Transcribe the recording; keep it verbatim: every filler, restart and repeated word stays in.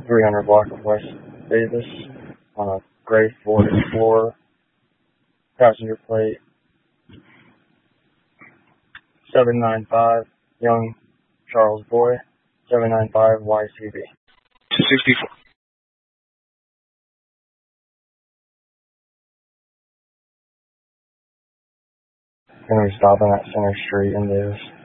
three hundred block of West Davis on a gray Ford Explorer, passenger plate seven nine five, Young Charles Boy, seven nine five Y C B. two sixty-four. Going to be stopping at Center Street in Davis.